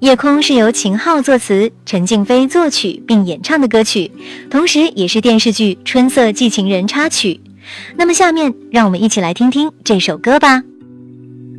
夜空是由秦昊作词，陈静飞作曲并演唱的歌曲，同时也是电视剧《春色寄情人》插曲。那么下面让我们一起来听听这首歌吧。